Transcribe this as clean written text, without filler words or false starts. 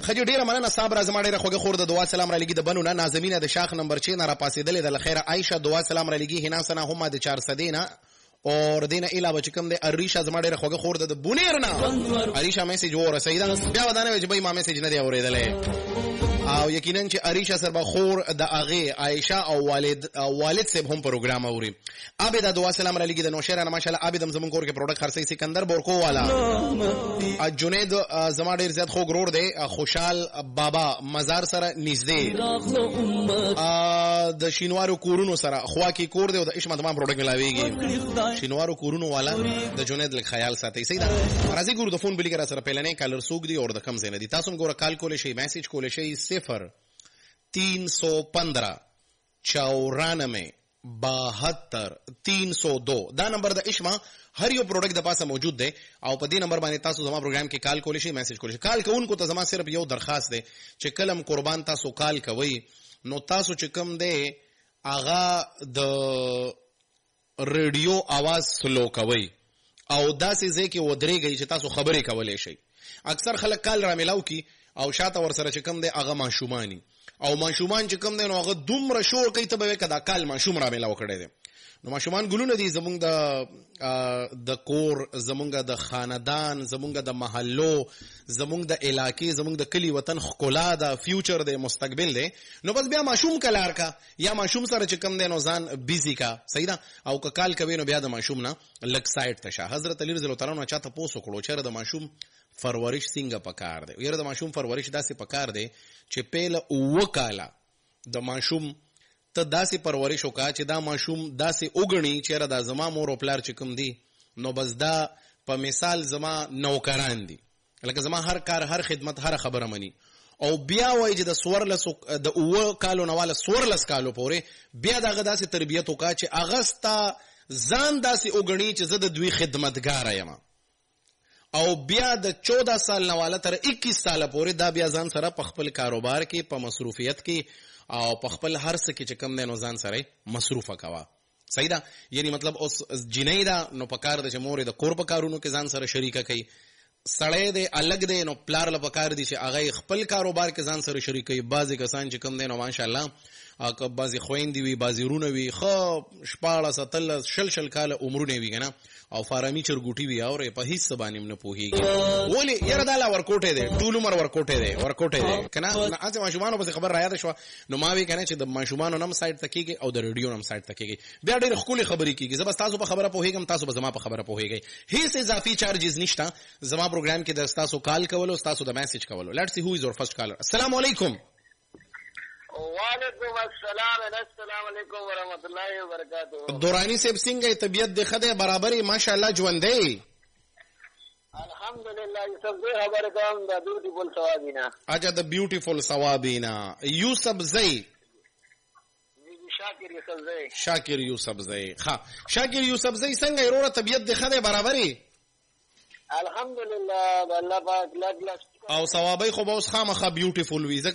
خجی ډیره مننه صاحب راځم ډیره خوږه خور د دعا سلام را لګي د بنو نه نازمینه د شاخ نمبر 6 نه را پاسېدلې د خیره عائشه دعا سلام را لګي هنا سنا هم د 400 دینه اور دینه علاوه چې کوم د اریشا زما ډیره خوږه خور د بونیر نه اریشا میسج ورسېدا بیا ودانه چې به ما میسج نه دی اورېدلې او یقینا چې اریشا سره خور د اغه عائشه او والد صاحب هم پروګرام اوري. عابد دعا سلام را لګي د نوشهره نه ماشاءالله عابد هم زمون کور کې پروډکټ خرڅي سکندر بورکو والا جنید زما ډیر زیات خو ګرور دی خوشحال بابا مزار سره نږدې د شینوارو کورونو سره خوا کې کور دی او د عشمت تمام پروډکټ ملاويږي شینوارو کورونو والا د جنید لک خیال ساتي سیدا راځي ګورو د فون بلی کرا سره پهلنې کالر سوق دی او د کم زینه دي تاسو ګوره کال کولې شي میسج کولې شي 0315 94 72 302 دا نمبر د اشما هر یو پروډکټ د پاسه موجود دی او په دې نمبر باندې تاسو زما پروګرام کې کال کولی شي میسج کولی شي. کال کوونکو ته زما صرف یو درخواست دی چې کلم قربان تاسو کال کوي نو تاسو چې کوم دی اغا د ریډیو आवाज سلو کوي او داسې ځکه ودرېږي چې تاسو خبرې کولې شي. اکثر خلک کال را ملاو کی او شاته ور سره چې کوم دی اغا ماشومانی او ماشومان چې کوم دی نو هغه دومره شور کوي ته به کدا کال ماشوم را ملاو کړي دي نو ماشومان ګلونه دي زمونږ د کور زمونږ د خاندان زمونږ د محلو زمونږ د علاقې زمونږ د کلی وطن خکولا د فیوچر د مستقبل دی نو بس بیا ماشوم کلار کا یا ماشوم سره چې کوم دی نو ځان بیزی کا صحیح ده او که کال کوي نو بیا د ماشوم نه لک سایت ته حضرت علی رضی الله تعالی عنہ چاته پوسو کړو چې د ماشوم فرورش څنګه پکار دی یره د ماشوم فرورش داسې پکار دی چې پهله وکاله د ماشوم ته داسې پرورش وکا چې دا ماشوم داسې وګڼي چې را د زما مور او پلار چې کوم دی نو بس دا په مثال زما نوکران دي لکه زما هر کار هر خدمت هر خبره مني او بیا وای چې د سورلس د او کالو نواله سورلس کالو پورې بیا دغه داسې تربیت وکا چې اغستا ځان داسې وګڼي چې زه د دوی خدمتګار یم او بیا د 14 سال نواله تر 21 سال پورې دا بیا ځان سره په خپل کاروبار کې په مصروفیت کې او په خپل هر څه کې چې کم دی نو ځان سره مصروفه کوا صحیح ده یعنی مطلب اوس جنۍ دا نو پکار د چې مور د کور په کارونو کې ځان سره شریکه کوي سړی دی الګ دی نو پلار له پکار دي چې هغه خپل کاروبار کې ځان سره شریک کوي بعضی کسان چې کم دی نو ماشاءالله که بعضی خويندې وي بعضی رونه وي خو شپاړه ستل شل کال عمرونه وي کنه او فارمی چرګوټي وي او په هیڅ باندې نه پوهیږي ولی یره دا ورکوټه دی ټول عمر ورکوټه دی کنه اته ماشومانو په خبر راځي شو نو ما وی کنه چې د ماشومانو نم سایت تکیږي او د ریډیو نم سایت تکیږي بیا ډېر خولي خبرې کیږي زب تاسو په خبره پوهیږم تاسو به زما په خبره پوهیږئ هیڅ اضافي چارجز نشته زما پروګرام کې د تاسو کال کولو تاسو د میسج کولو لیټس سی هو از یور فرست کالر السلام علیکم وعلیکم السلام علیکم ورحمۃ اللہ وبرکاتہ دورانی صاحب څنګه طبیعت د خدای برابرې ماشاءالله ژوندې الحمدلله یوسف زئی خبر کوم د بیوټیفل ثوابینا اجا د بیوټیفل ثوابینا یوسف زئی شاکر یوسف زئی ها شاکر یوسف زئی څنګه وروره طبیعت د خدای برابرې الحمدلله الله پاک لاګ او ثوابای خو به اوس خامخا بیوټیفل وي ځکه